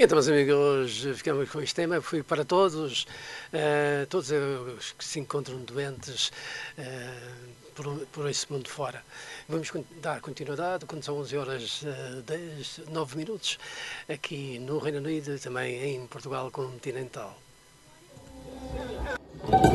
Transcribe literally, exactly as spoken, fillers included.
Então, meus amigos, ficamos com este tema. Foi para todos, uh, todos os que se encontram doentes uh, por, por esse mundo fora. Vamos dar continuidade quando são onze horas uh, dez, nove minutos aqui no Reino Unido e também em Portugal continental.